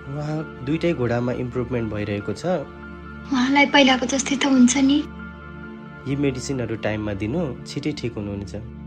उहाँ दुईटै घोडामा इम्प्रुभमेन्ट भइरहेको छ। उहाँलाई पहिलाको जस्तै त हुन्छ नि? यी मेडिसिनहरू टाइममा दिनु, छिटै ठिक हुनुहुन्छ।